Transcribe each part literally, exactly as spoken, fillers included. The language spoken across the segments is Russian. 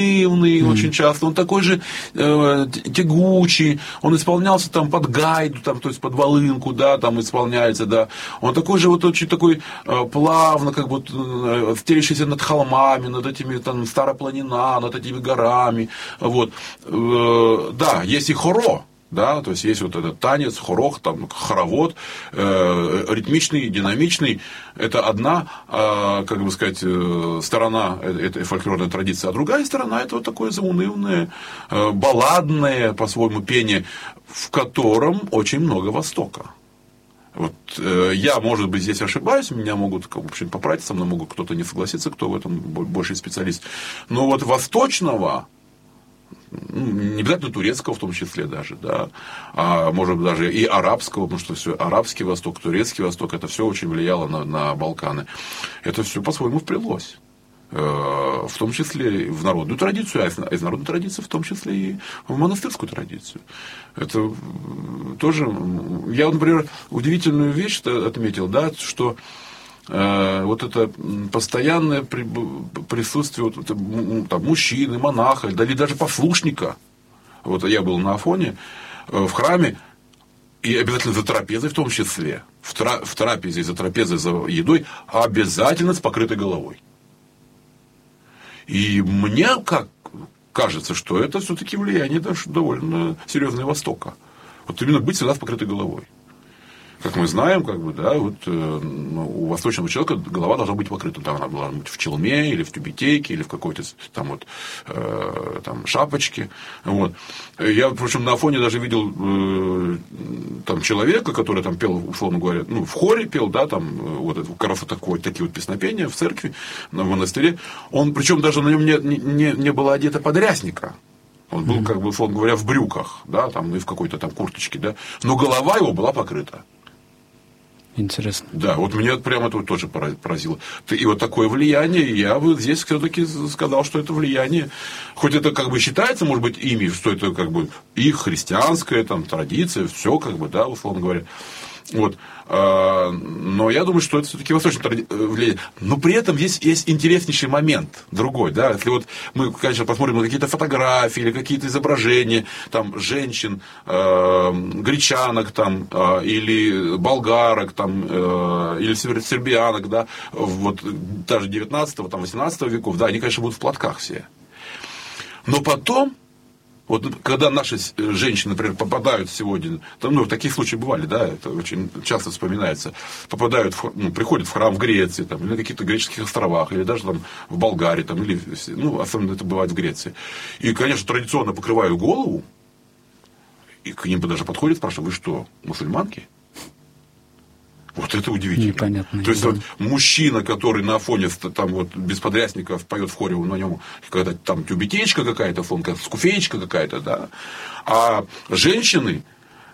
Mm-hmm. Очень часто, он такой же э, тягучий, он исполнялся там под гайду, там, то есть под волынку, да, там исполняется, да, он такой же вот очень такой э, плавно, как бы э, стелящийся над холмами, над этими там Старопланина, над этими горами, вот, э, да, есть и хоро. Да, то есть есть вот этот танец, хорох, там, хоровод, э, ритмичный, динамичный. Это одна, э, как бы сказать, э, сторона этой фольклорной традиции, а другая сторона это вот такое заунывное, э, балладное, по-своему, пение, в котором очень много Востока. Вот, э, я, может быть, здесь ошибаюсь, меня могут, в общем, поправить, со мной могут кто-то не согласиться, кто в этом больший специалист. Но вот восточного, не обязательно турецкого в том числе даже, да, а может быть даже и арабского, потому что все арабский Восток, турецкий Восток, это все очень влияло на, на Балканы. Это все по-своему вплелось. В том числе в народную традицию, а из народной традиции в том числе и в монастырскую традицию. Это тоже... Я, например, удивительную вещь отметил, да, что вот это постоянное присутствие вот, там, мужчины, монаха, или даже послушника. Вот я был на Афоне, в храме, и обязательно за трапезой в том числе, в, тра- в трапезе, за трапезой, за едой, обязательно с покрытой головой. И мне как кажется, что это все-таки влияние даже довольно серьезное Востока. Вот именно быть всегда с покрытой головой. Как мы знаем, как бы, да, вот, э, ну, у восточного человека голова должна быть покрыта. Там она должна быть в челме, или в тюбетейке, или в какой-то там, вот, э, там, шапочке. Вот. Я, впрочем, на Афоне даже видел э, там, человека, который там пел, условно говоря, ну, в хоре пел, да, там, вот, как раз вот такое, такие вот песнопения в церкви, в монастыре. Он, причем даже на нем не, не, не было одето подрясника. Он был, как бы, условно говоря, в брюках, да, там, и в какой-то там курточке, да, но голова его была покрыта. Интересно. Да, вот меня прямо это тоже поразило. И вот такое влияние, я бы здесь все-таки сказал, что это влияние, хоть это как бы считается, может быть, ими, что это как бы их христианская там традиция, все как бы, да, условно говоря. Вот. Но я думаю, что это все-таки восточное влияние. Но при этом есть, есть интереснейший момент другой. Да? Если вот мы, конечно, посмотрим на какие-то фотографии или какие-то изображения там, женщин, э, гречанок там, э, или болгарок там, э, или сербиянок, да, вот, даже девятнадцатого, восемнадцатого веков, да, они, конечно, будут в платках все. Но потом, вот когда наши женщины, например, попадают сегодня, там, ну, такие случаи бывали, да, это очень часто вспоминается, попадают, в, ну, приходят в храм в Греции, там, или на каких-то греческих островах, или даже там в Болгарии, там, или, ну, особенно это бывает в Греции. И, конечно, традиционно покрывают голову, и к ним даже подходят, спрашивают: вы что, мусульманки? Вот это удивительно. Непонятно. То есть, вот, мужчина, который на Афоне там, вот, без подрясников поет в хоре, на нем какая-то там тюбетеечка какая-то, фон, скуфеечка какая-то, да. А женщины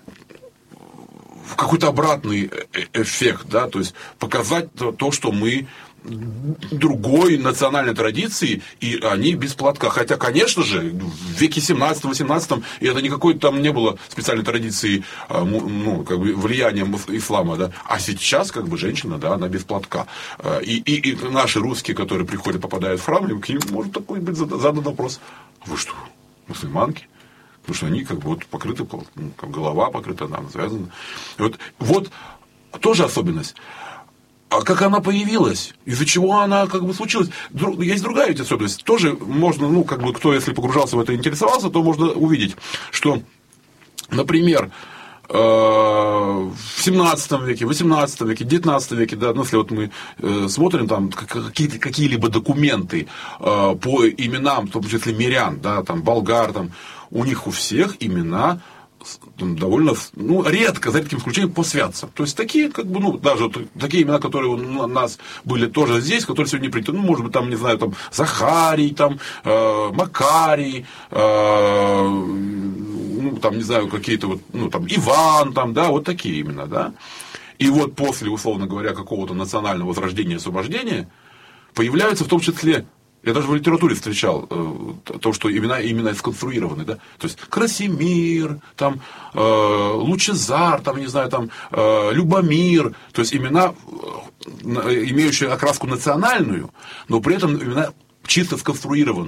в какой-то обратный эффект, да, то есть показать то, то, что мы другой национальной традиции, и они без платка. Хотя, конечно же, в веке семнадцатом-восемнадцатом, и это никакой там не было специальной традиции, ну, как бы влиянием ислама, да. А сейчас, как бы, женщина, да, она без платка. И, и, и наши русские, которые приходят, попадают в храм, к ним может такой быть задан вопрос: вы что, мусульманки? Потому что они как бы вот покрыты, ну, как голова покрыта, она связана. Вот, вот тоже особенность. А как она появилась? Из-за чего она как бы случилась? Есть другая ведь особенность. Тоже можно, ну, как бы, кто, если погружался в это и интересовался, то можно увидеть, что, например, в семнадцатом веке, восемнадцатом веке, девятнадцатом веке, да, ну, если вот мы смотрим там какие-то, какие-либо документы по именам, в том числе мирян, да, там, болгар, там, у них у всех имена довольно, ну, редко, за редким исключением, по святцам. То есть, такие, как бы, ну, даже вот, такие имена, которые у нас были тоже здесь, которые сегодня приняты, ну, может быть, там, не знаю, там, Захарий, там, э, Макарий, э, ну, там, не знаю, какие-то вот, ну, там, Иван, там, да, вот такие имена, да. И вот после, условно говоря, какого-то национального возрождения и освобождения появляются в том числе. Я даже в литературе встречал э, то, что имена именно сконструированы, да, то есть Красимир, там, э, Лучезар, там, не знаю, там, э, Любомир, то есть имена, э, имеющие окраску национальную, но при этом имена чисто сконструированные,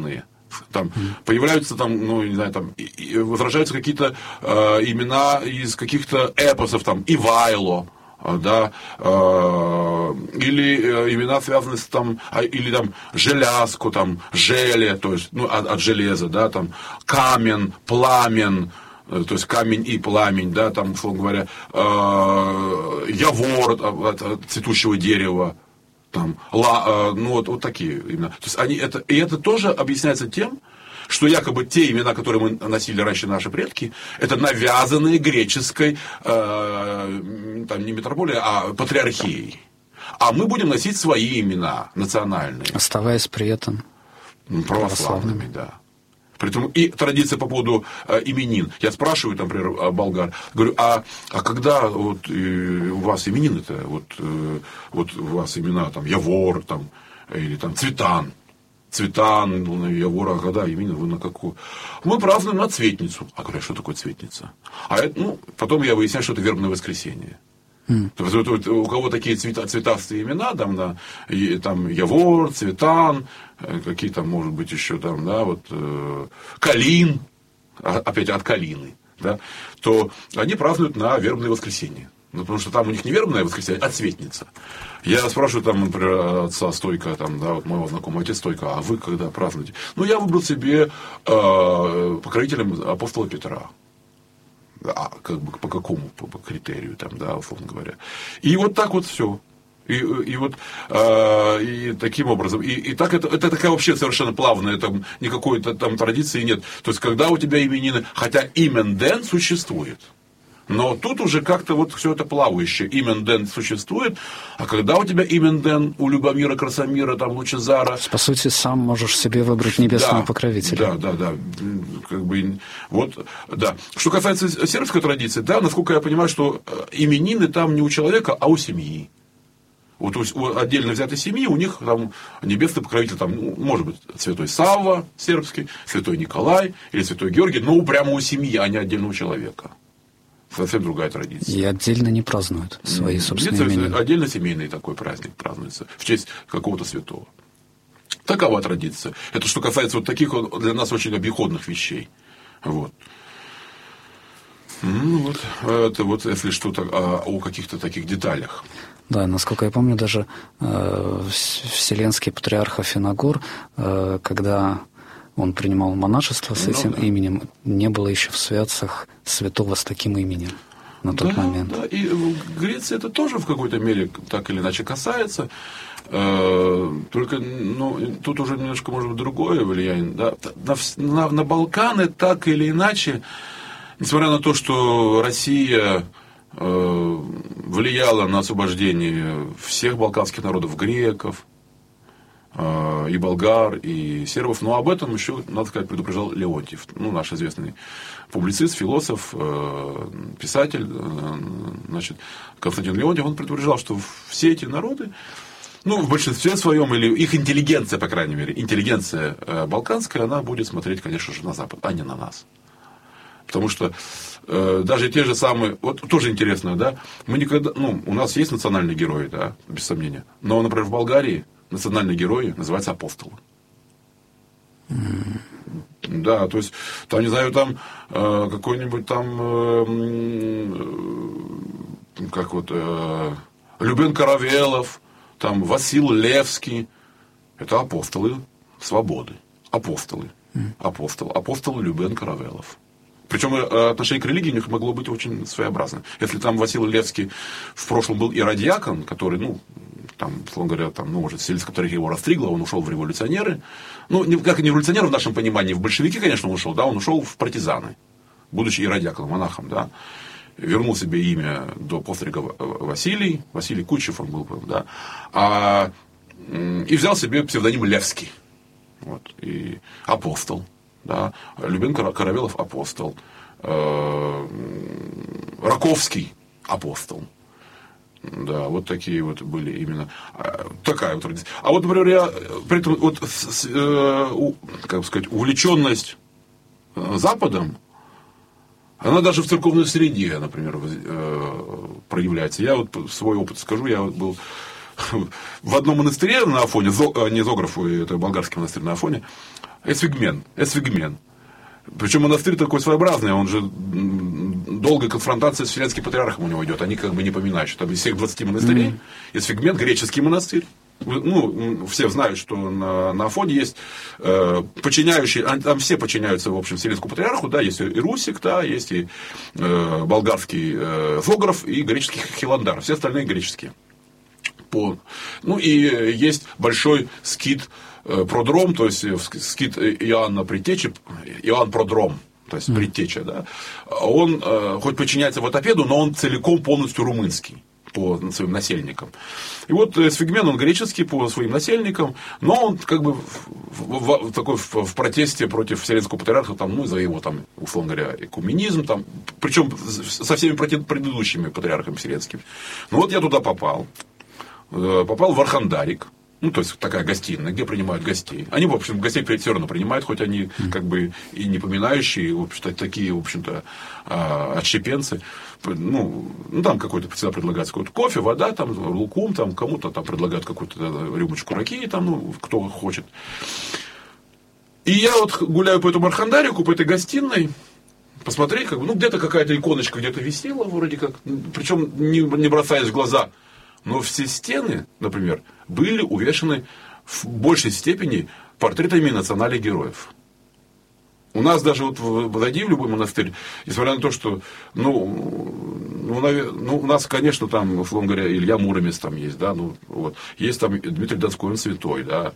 Там mm-hmm. появляются там, ну, не знаю, там, и, и возражаются какие-то э, имена из каких-то эпосов, там, Ивайло, да, э, или э, имена, связанные с там, а, или там Желязко, там, Желе, то есть, ну, от, от железа, да, там, Камен, Пламен, э, то есть камень и пламень, да, там, условно говоря, э, Явор от, от, от цветущего дерева, там, ла, э, ну, вот, вот такие имена. То есть они это, и это тоже объясняется тем, что якобы те имена, которые мы носили раньше наши предки, это навязанные греческой, э, там не метрополией, а патриархией. А мы будем носить свои имена национальные. Оставаясь при этом православными, да. Притом и традиция по поводу э, именин. Я спрашиваю, там, например, болгар, говорю, а, а когда вот, э, у вас именины-то, вот, э, вот у вас имена, там, Явор, там, или там Цветан, Цветан, ну, Явора, года, именно вы на какую? Мы празднуем на Цветницу. А говорят, что такое Цветница? А это, ну, потом я выясняю, что это вербное воскресенье. Mm. То есть, вот, вот, у кого такие цвета, цветастые имена, там, да, и, там Явор, Цветан, какие там, может быть, еще там, да, вот, э, Калин, опять от Калины, да, то они празднуют на вербное воскресенье. Ну, потому что там у них не вербное воскресенье, а Цветница. Я спрашиваю, там, например, отца Стойка, там, да, вот моего знакомого, отец Стойка, а вы когда празднуете? Ну, я выбрал себе э, покровителем апостола Петра. А как бы по какому по, по критерию, там, да, условно говоря. И вот так вот все. И, и вот э, и таким образом. И, и так это, это такая вообще совершенно плавная, там никакой там традиции нет. То есть, когда у тебя именины, хотя имен ден существует. Но тут уже как-то вот все это плавающее. Имен ден существует, а когда у тебя имен ден у Любомира, Красомира, там, Лучезара... По сути, сам можешь себе выбрать небесного да, покровителя. Да, да, да. Как бы, вот, да. Что касается сербской традиции, да, насколько я понимаю, что именины там не у человека, а у семьи. Вот у отдельно взятой семьи у них там небесный покровитель, там, ну, может быть, святой Савва сербский, святой Николай или святой Георгий, но прямо у семьи, а не отдельно у человека. Совсем другая традиция. И отдельно не празднуют свои собственные Нет, именины. Отдельно семейный такой праздник празднуется в честь какого-то святого. Такова традиция. Это что касается вот таких вот для нас очень обиходных вещей. Вот. Ну, вот, это вот если что-то о, о каких-то таких деталях. Да, насколько я помню, даже э, Вселенский патриарх Афиногор, э, когда он принимал монашество с этим ну, да. именем, не было еще в святцах святого с таким именем на тот да, момент. Да, и в Греции это тоже в какой-то мере так или иначе касается. Э, только ну, тут уже немножко, может быть, другое влияние. Да? На, на, на Балканы так или иначе, несмотря на то, что Россия э, влияла на освобождение всех балканских народов, греков, и болгар, и сербов. Но об этом еще, надо сказать, предупреждал Леонтьев. Ну, наш известный публицист, философ, писатель, значит, Константин Леонтьев, он предупреждал, что все эти народы, ну, в большинстве своем, или их интеллигенция, по крайней мере, интеллигенция балканская, она будет смотреть, конечно же, на Запад, а не на нас. Потому что э, даже те же самые, вот тоже интересно, да, мы никогда, ну, у нас есть национальные герои, да, без сомнения, но, например, в Болгарии национальные герои называются апостолы. Mm. Да, то есть, там, не знаю, там э, какой-нибудь там, э, э, как вот, э, Любен Каравелов, там, Васил Левский, это апостолы свободы. Апостолы. Mm. Апостол. Апостол Любен Каравелов. Причем отношение к религии у них могло быть очень своеобразным. Если там Василий Левский в прошлом был иродиакон, который, ну, там, условно говоря, там, ну, может, сельская патриархия его растригла, он ушел в революционеры. Ну, не, как и не революционер в нашем понимании, в большевики, конечно, он ушел, да, он ушел в партизаны, будучи иродиаконом, монахом, да. Вернул себе имя до пострига Василий, Василий Кучев он был, да, а, и взял себе псевдоним Левский, вот, и апостол. Да, Любен Каравелов апостол, Раковский апостол. Да, вот такие вот были именно такая вот традиция. А вот, например, я при этом вот, как сказать, увлеченность Западом, она даже в церковной среде, например, проявляется. Я вот свой опыт скажу, я вот был в одном монастыре на Афоне, не Зографу, это болгарский монастырь на Афоне. Эсвигмен. Эсвигмен. Причем монастырь такой своеобразный, он же долгая конфронтация с Вселенским патриархом у него идет, они как бы не поминают, что там из всех двадцати монастырей, mm-hmm. Эсвигмен, греческий монастырь. Ну, все знают, что на, на Афоне есть э, подчиняющие, там все подчиняются, в общем, Вселенскому патриарху, да, есть и Русик, да, есть и э, болгарский э, Зограф, и греческий Хиландар, все остальные греческие. По, ну, и есть большой скит э, Продром, то есть скит Иоанна Предтечи, Иоанн Продром, то есть Предтеча, да, он э, хоть подчиняется Ватопеду, но он целиком полностью румынский по своим насельникам. И вот Эсвигмен, он греческий по своим насельникам, но он как бы в, в, в, такой, в, в протесте против Вселенского патриарха, там, ну, за его, там, условно говоря, экуменизм, там, причем со всеми предыдущими патриархами вселенскими. Ну вот я туда попал, попал в Архандарик, ну, то есть такая гостиная, где принимают гостей. Они, в общем, гостей все равно принимают, хоть они как бы и не поминающие, в общем-то, такие, в общем-то, отщепенцы. Ну, ну, там какой-то всегда предлагается какой-то кофе, вода, там, лукум, там, кому-то там предлагают какую-то рюмочку раки, там, ну, кто хочет. И я вот гуляю по этому Архандарику, по этой гостиной, посмотреть, как бы, ну, где-то какая-то иконочка где-то висела, вроде как, причем не, не бросаясь в глаза. Но все стены, например, были увешаны в большей степени портретами национальных героев. У нас даже вот зайди в любой монастырь, несмотря на то, что, ну, ну, ну у нас, конечно, там, условно говоря, Илья Муромец там есть, да, ну, вот, есть там Дмитрий Донской, он святой, да.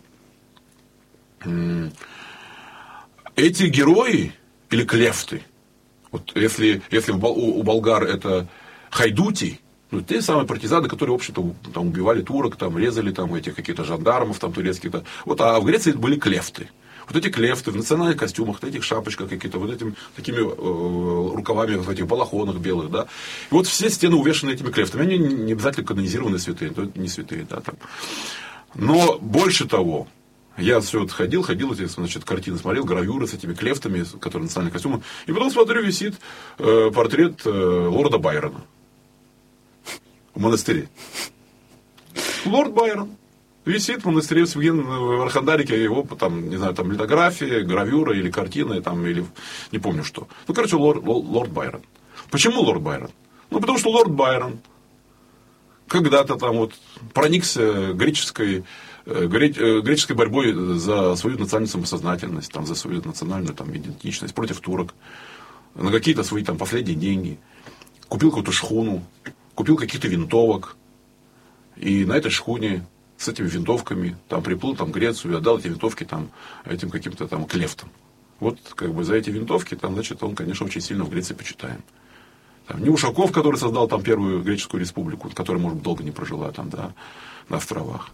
Эти герои или клефты, вот если, если у болгар это хайдути, ну, те самые партизаны, которые, в общем-то, там, убивали турок, там, резали там, этих каких-то жандармов там, турецких. Да. Вот, а в Греции были клефты. Вот эти клефты в национальных костюмах, в этих шапочках какие-то, вот этими такими э, рукавами, в этих балахонах белых. Да. И вот все стены увешаны этими клефтами. Они не обязательно канонизированные святые, то не святые. Да, там. Но больше того, я все вот ходил, ходил, эти, значит, картины смотрел, гравюры с этими клефтами, которые национальные костюмы. И потом смотрю, висит э, портрет э, лорда Байрона. В монастыре. Лорд Байрон висит в монастыре в Архандарике, его там, не знаю, там литография, гравюра или картина, там, или не помню что. Ну, короче, лорд, лорд Байрон. Почему лорд Байрон? Ну, потому что лорд Байрон когда-то там вот проникся греческой, греческой борьбой за свою национальную самосознательность, там, за свою национальную там, идентичность, против турок, на какие-то свои там последние деньги. Купил какую-то шхуну, купил каких-то винтовок, и на этой шхуне с этими винтовками там приплыл там, в Грецию и отдал эти винтовки там, этим каким-то там клефтам. Вот как бы за эти винтовки, там, значит, он, конечно, очень сильно в Греции почитаем. Там, не Ушаков, который создал там первую греческую республику, которая, может быть, долго не прожила там, да, на островах.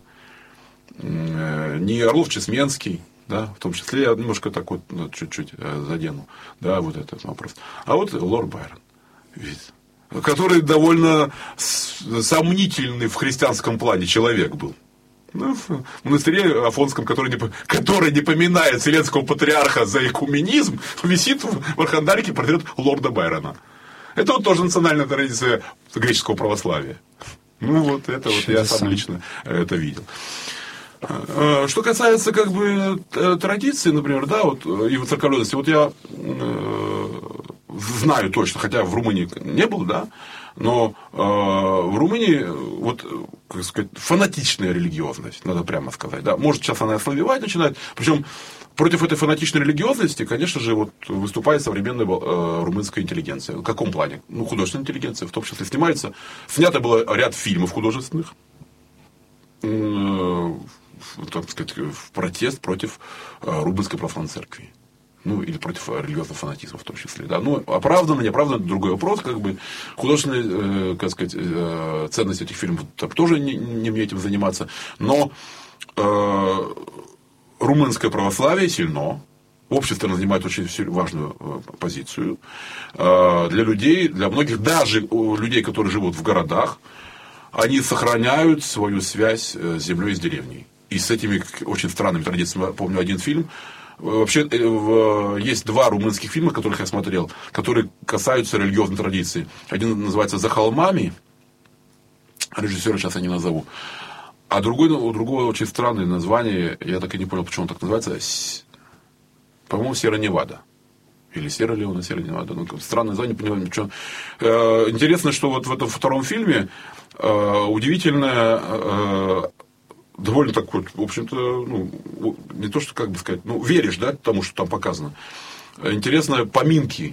Не Орлов-Чесменский, да, в том числе, я немножко так вот ну, чуть-чуть задену, да, вот этот вопрос. А вот лорд Байрон, видите, который довольно сомнительный в христианском плане человек был. Ну, в монастыре Афонском, который не, который не поминает Вселенского патриарха за экуменизм, висит в Архандарике портрет лорда Байрона. Это вот тоже национальная традиция греческого православия. Ну, вот это вот я сам лично это видел. Что касается как бы традиции, например, да, вот и воцерковленности, вот я э, знаю точно, хотя в Румынии не был, да, но э, в Румынии вот, как сказать, фанатичная религиозность, надо прямо сказать, да, может сейчас она ослабевать начинает, причем против этой фанатичной религиозности, конечно же, вот, выступает современная э, румынская интеллигенция. В каком плане? Ну, художественная интеллигенция, в том числе снимается, снято было ряд фильмов художественных, э, так сказать, в протест против э, Румынской православной церкви. Ну, или против религиозного фанатизма в том числе. Да. Ну, оправданно, неоправданно, другой вопрос. Как бы, художественная, э, как сказать, э, ценность этих фильмов тоже не, не мне этим заниматься. Но э, румынское православие сильно. Общество занимает очень важную э, позицию. Э, для людей, для многих, даже людей, которые живут в городах, они сохраняют свою связь с землей и с деревней. И с этими очень странными традициями. Помню один фильм. Вообще, есть два румынских фильма, которых я смотрел, которые касаются религиозной традиции. Один называется «За холмами». Режиссера сейчас я не назову. А другой, у другого очень странное название. Я так и не понял, почему он так называется. По-моему, Сьерра-Невада. Или Сьерра-Леоне, Сьерра-Невада. Ну, странное название, не понимаю, что. Э, интересно, что вот в этом втором фильме э, удивительное, э, довольно так вот, в общем-то, ну, не то, что, как бы сказать, ну, веришь, да, тому, что там показано. Интересно, поминки,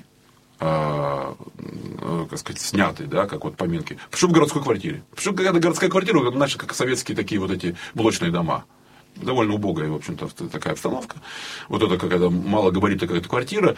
э, э, как сказать, сняты, да, как вот поминки. Почему в городской квартире? Почему какая-то городская квартира, значит, как советские такие вот эти блочные дома. Довольно убогая, в общем-то, такая обстановка. Вот это какая-то малогабаритная какая-то квартира.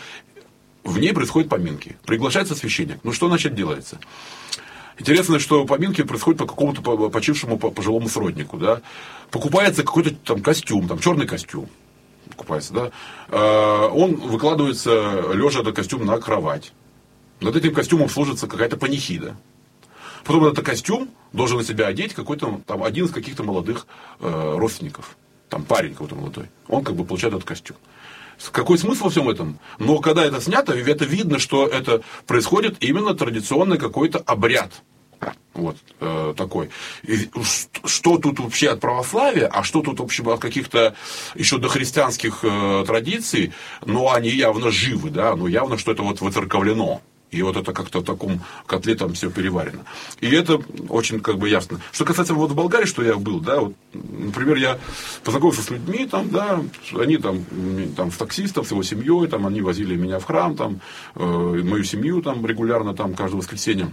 В ней происходят поминки. Приглашается священник. Ну, что, значит, делается? Интересно, что поминки происходят по какому-то почившему пожилому сроднику. Да? Покупается какой-то там костюм, там черный костюм. Покупается, да? Он выкладывается, лежа этот костюм, на кровать. Над этим костюмом служится какая-то панихида. Потом этот костюм должен на себя одеть какой-то там один из каких-то молодых э, родственников. Там парень какой-то молодой. Он как бы получает этот костюм. Какой смысл во всем этом? Но когда это снято, это видно, что это происходит именно традиционный какой-то обряд. Вот э, такой. И что тут вообще от православия, а что тут вообще от каких-то еще дохристианских э, традиций, но они явно живы, да, но явно, что это вот выцерковлено. И вот это как-то в таком котле там все переварено. И это очень как бы ясно. Что касается вот в Болгарии, что я был, да, вот, например, я познакомился с людьми, там, да, они там, там с таксистом, с его семьей, там, они возили меня в храм, там, э, мою семью там регулярно, там, каждое воскресенье.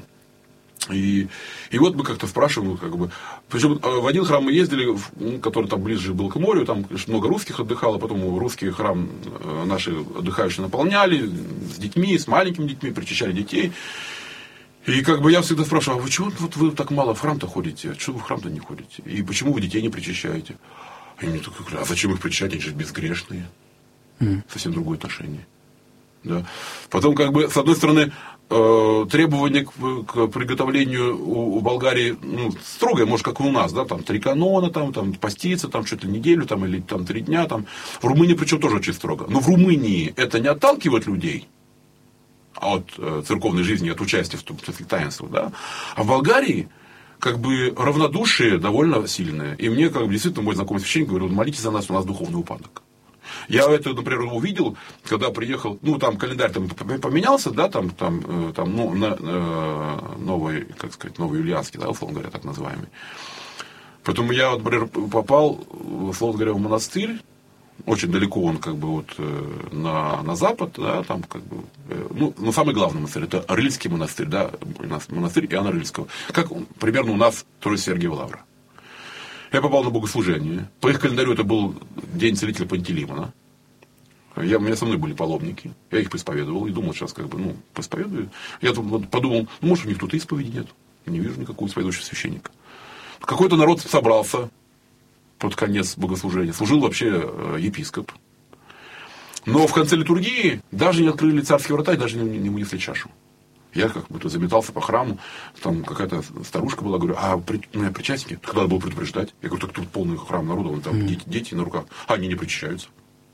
И, и вот мы как-то спрашиваем, как бы, причем в один храм мы ездили, который там ближе был к морю, там, конечно, много русских отдыхало, потом русский храм наши отдыхающие наполняли с детьми, с маленькими детьми, причащали детей. И как бы я всегда спрашиваю, а вы чего вот вы так мало в храм-то ходите, чего вы в храм-то не ходите, и почему вы детей не причащаете? И мне только говорят, а зачем их причащать, они же безгрешные, mm. совсем другое отношение. Да. Потом, как бы, с одной стороны, э, требования к, к приготовлению у, у Болгарии ну, строгое, может, как и у нас, да, там три канона, там, там поститься, там что-то неделю, там, или там три дня, там. В Румынии, причем, тоже очень строго. Но в Румынии это не отталкивает людей от э, церковной жизни, от участия в, в таинствах, да. А в Болгарии как бы равнодушие довольно сильное. И мне, как бы, действительно, мой знакомый священник говорил, молитесь за нас, у нас духовный упадок. Я это, например, увидел, когда приехал, ну, там календарь там поменялся, да, там, там, там ну, на, э, новый, как сказать, новый Юлианский, да, условно говоря, так называемый. Поэтому я, вот, например, попал, условно говоря, в монастырь, очень далеко он, как бы, вот, на, на запад, да, там, как бы, ну, но самый главный монастырь, это Рыльский монастырь, да, монастырь Иоанна Рыльского, как примерно у нас тоже Сергиева Лавра. Я попал на богослужение. По их календарю это был день целителя Пантелеймона. Я, у меня со мной были паломники. Я их поисповедовал и думал, сейчас как бы, ну, поисповедую. Я тут вот подумал, ну, может, у них тут и исповеди нет. Не вижу никакого исповедующего священника. Какой-то народ собрался под конец богослужения. Служил вообще э, епископ. Но в конце литургии даже не открыли царские врата и даже не, не унесли чашу. Я как будто заметался по храму, там какая-то старушка была, говорю, а при, ну, причастники? Тогда надо было предупреждать. Я говорю, так тут полный храм народу, вон, там mm. дети, дети на руках, а они не причащаются.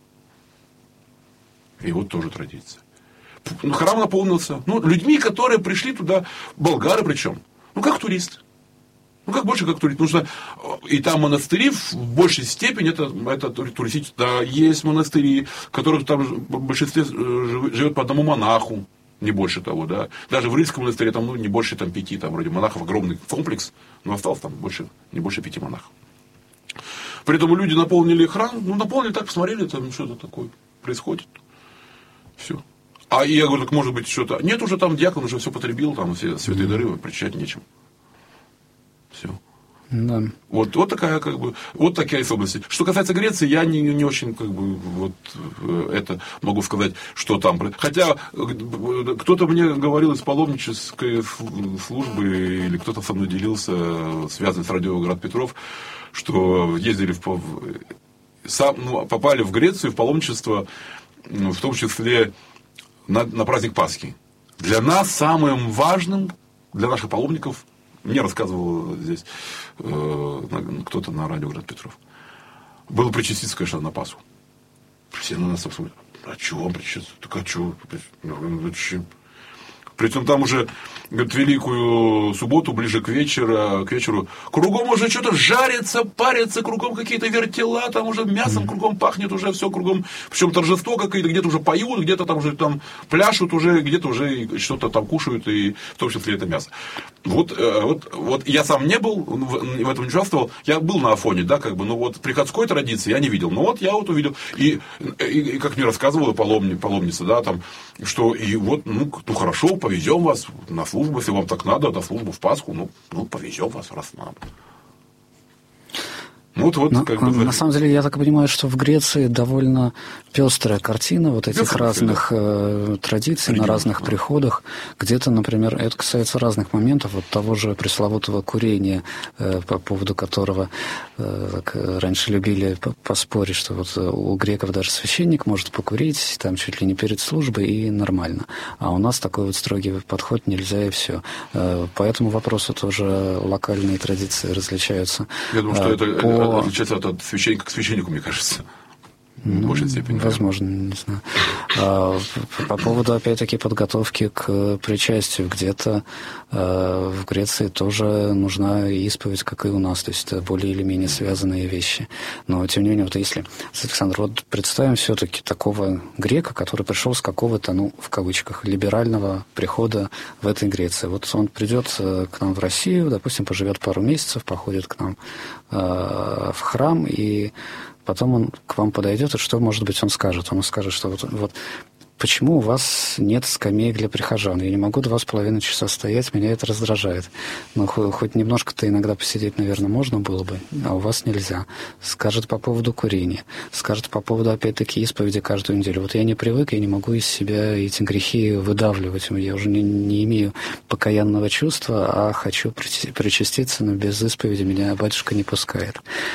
И вот тоже традиция. Ну, храм наполнился, ну, людьми, которые пришли туда, болгары причем, ну, как туристы. Ну, как больше, как турист. Нужно... И там монастыри в большей степени это, это туристические. Да, есть монастыри, в которых там в большинстве живет по одному монаху. Не больше того, да. Даже в Рыльском монастыре там, ну, не больше там, пяти, там, вроде монахов, огромный комплекс, но осталось там больше, не больше пяти монахов. При этом люди наполнили храм, ну, наполнили так, посмотрели, там что-то такое происходит. Все. А я говорю, так может быть что-то. Нет, уже там диакон уже все потребил, там все святые дары, причащать нечем. Все. Да. Вот, вот такая, как бы, вот такая из области. Что касается Греции, я не, не очень, как бы, вот это могу сказать, что там. Хотя кто-то мне говорил из паломнической службы, или кто-то со мной делился, связанный с радио Град Петров, что ездили в, сам, ну, попали в Грецию в паломничество, в том числе на, на праздник Пасхи. Для нас самым важным, для наших паломников, мне рассказывал здесь э, кто-то на радио Град Петров, было причаститься, конечно, на Пасху. Все на нас смотрят, а чего вам причаститься? Так а чего? Причем там уже, говорит, Великую субботу, ближе к вечеру, к вечеру, кругом уже что-то жарится, парится, кругом какие-то вертела, там уже мясом кругом пахнет, уже все кругом. Причем торжество какое-то, где-то уже поют, где-то там уже там пляшут уже, где-то уже что-то там кушают, и в том числе это мясо. Вот, вот, вот я сам не был, в этом не участвовал, я был на Афоне, да, как бы, но вот приходской традиции я не видел. Но вот я вот увидел, и, и, и как мне рассказывала паломни, паломница, да, там, что и вот, ну, ну хорошо, повезем вас на службу, если вам так надо, на службу в Пасху, ну, ну повезем вас, раз надо. Вот, вот, на, как бы, на самом деле, я так понимаю, что в Греции довольно пестрая картина вот этих Пестрая, разных да. э, традиций Религион, на разных да. приходах. Где-то, например, это касается разных моментов, вот того же пресловутого курения, э, по поводу которого э, раньше любили поспорить, что вот у греков даже священник может покурить, там чуть ли не перед службой, и нормально. А у нас такой вот строгий подход, нельзя и все. Э, по этому вопросу тоже локальные традиции различаются. Я думаю, что э, это... по... отличается от священника к священнику, мне кажется. Ну, в большей степени. Возможно, не знаю. А, по поводу, опять-таки, подготовки к причастию. Где-то а, в Греции тоже нужна исповедь, как и у нас. То есть это более или менее связанные вещи. Но, тем не менее, вот если, Александр, вот представим все-таки такого грека, который пришел с какого-то, ну, в кавычках, либерального прихода в этой Греции. Вот он придет к нам в Россию, допустим, поживет пару месяцев, походит к нам а, в храм, и потом он к вам подойдет, и что, может быть, он скажет? Он скажет, что вот, вот почему у вас нет скамеек для прихожан? Я не могу два с половиной часа стоять, меня это раздражает. Но хоть немножко-то иногда посидеть, наверное, можно было бы, а у вас нельзя. Скажет по поводу курения, скажет по поводу, опять-таки, исповеди каждую неделю. Вот я не привык, я не могу из себя эти грехи выдавливать. Я уже не, не имею покаянного чувства, а хочу причаститься, но без исповеди меня батюшка не пускает.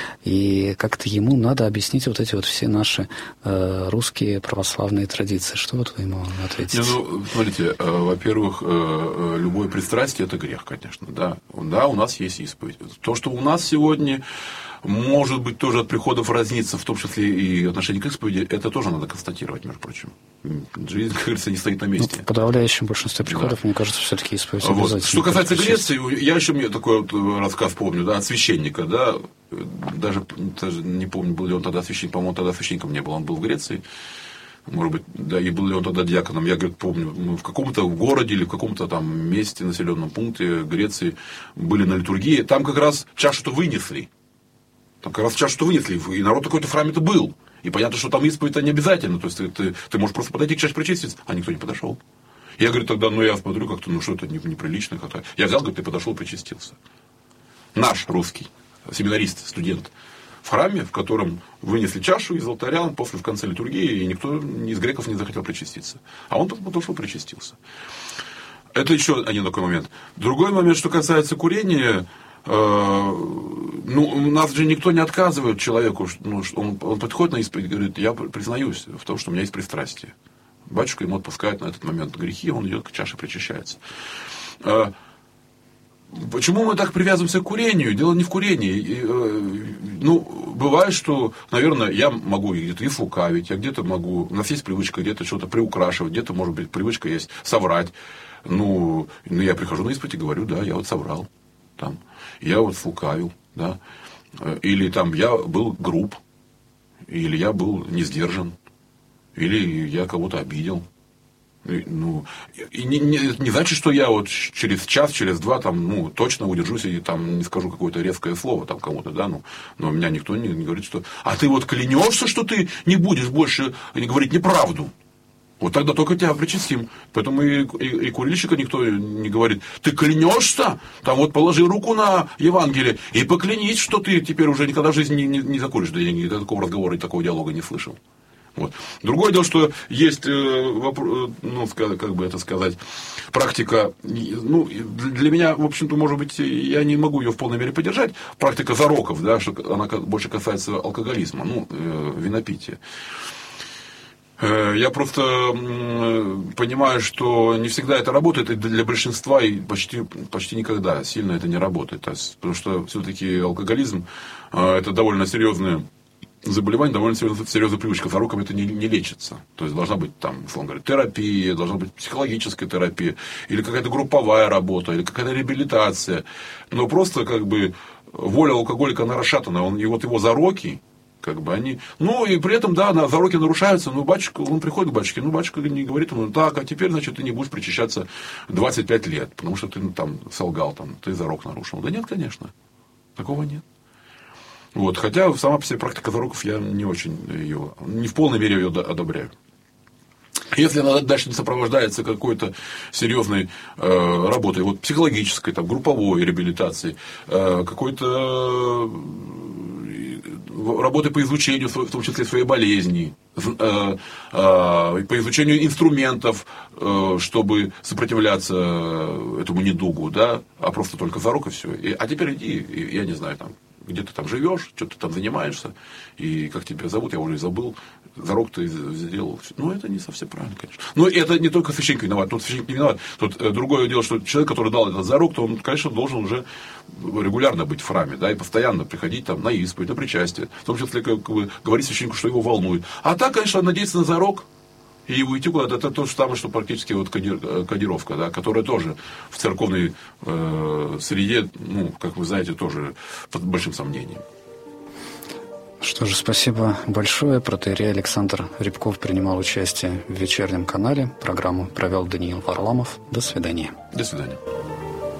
И как-то ему надо объяснить вот эти вот все наши э, русские православные традиции. Что вот вы ему ответите? Не, ну, смотрите, э, во-первых, э, любое пристрастие – это грех, конечно. Да. Да, у нас есть исповедь. То, что у нас сегодня, может быть, тоже от приходов разнится, в том числе и отношение к исповеди, это тоже надо констатировать, между прочим. Жизнь, как говорится, не стоит на месте. Ну, в подавляющем большинстве приходов, да. Мне кажется, все-таки исповедь вот. обязательно. Что касается Греции, я еще мне такой вот рассказ помню, да, от священника, да, даже, даже не помню, был ли он тогда священником, по-моему, тогда священником не был, он был в Греции. Может быть, да, и был ли он тогда диаконом, я, говорит, помню, мы в каком-то городе или в каком-то там месте, населенном пункте Греции были на литургии, там как раз чашу-то вынесли, там как раз чашу-то вынесли, и народ какой-то в храме-то был, и понятно, что там исповедь-то не обязательно, то есть ты, ты, ты можешь просто подойти к чаше причаститься, а никто не подошел. Я, говорю, тогда, ну, я смотрю, как-то, ну, что это неприлично, как-то. Я взял, говорит, ты подошел, причастился. Наш русский семинарист, студент. В храме, в котором вынесли чашу из алтаря после в конце литургии, и никто из греков не захотел причаститься. А он подошел, причастился. Это еще один такой момент. Другой момент, что касается курения, э, ну, у нас же никто не отказывает человеку, ну, он, он подходит на исповедь и говорит, я признаюсь в том, что у меня есть пристрастие. Батюшка ему отпускает на этот момент грехи, он идет к чаше, причащается. Э, Почему мы так привязываемся к курению? Дело не в курении. Ну, бывает, что, наверное, я могу где-то и слукавить, я где-то могу... У нас есть привычка где-то что-то приукрашивать, где-то, может быть, привычка есть соврать. Ну, ну я прихожу на исповедь и говорю, да, я вот соврал. Там, я вот слукавил, да. Или там я был груб, или я был не сдержан, или я кого-то обидел. Ну, и не, не, не значит, что я вот через час, через два там, ну, точно удержусь и там не скажу какое-то резкое слово там кому-то, да, ну, но меня никто не, не говорит, что а ты вот клянешься, что ты не будешь больше не говорить неправду. Вот тогда только тебя причастим. Поэтому и, и, и курильщика никто не говорит, ты клянешься, там вот положи руку на Евангелие и поклянись, что ты теперь уже никогда в жизни не, не, не закуришь. Да я никогда такого разговора и такого диалога не слышал. Вот. Другое дело, что есть, ну, как бы это сказать, практика, ну, для меня, в общем-то, может быть, я не могу ее в полной мере поддержать, практика зароков, да, что она больше касается алкоголизма, ну, винопития. Я просто понимаю, что не всегда это работает, и для большинства, и почти, почти никогда сильно это не работает. Потому что все-таки алкоголизм – это довольно серьезное заболевание довольно серьезная, серьезная привычка. Зароком это не, не лечится. То есть должна быть там, условно говоря, терапия, должна быть психологическая терапия, или какая-то групповая работа, или какая-то реабилитация. Но просто как бы воля алкоголика, она расшатана. Он, и вот его зароки, как бы они. Ну, и при этом, да, зароки нарушаются. Ну, батюшка, он приходит к батюшке, ну, батюшка не говорит ему, так, а теперь, значит, ты не будешь причащаться двадцать пять лет, потому что ты ну, там солгал, там, ты зарок нарушил. Да нет, конечно. Такого нет. Вот, хотя сама по себе практика зароков, я не очень ее, не в полной мере ее одобряю. Если она дальше не сопровождается какой-то серьезной э, работой, вот психологической, там, групповой реабилитацией, э, какой-то э, работой по изучению, в том числе своей болезни, э, э, по изучению инструментов, э, чтобы сопротивляться этому недугу, да, а просто только зарок и все. И, а теперь иди, и, я не знаю, там, где ты там живешь, что ты там занимаешься, и как тебя зовут, я уже и забыл, зарок ты сделал. Ну, это не совсем правильно, конечно. Но это не только священник виноват, тут священник не виноват. Тут другое дело, что человек, который дал этот зарок, то он, конечно, должен уже регулярно быть в храме, да, и постоянно приходить там на исповедь, на причастие. В том числе, как бы, говорить священнику, что его волнует. А так, конечно, надеяться на зарок и уйти куда-то, это то же самое, что практически вот кодировка, да, которая тоже в церковной э, среде, ну, как вы знаете, тоже под большим сомнением. Что же, спасибо большое. Протоиерей Александр Рябков принимал участие в вечернем канале. Программу провел Даниил Варламов. До свидания. До свидания.